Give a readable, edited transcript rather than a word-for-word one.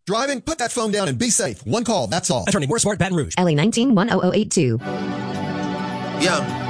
Driving? Put that phone down and be safe. One call, that's all. Attorney Moore Smart, Baton Rouge. LA 19-10082. Yeah.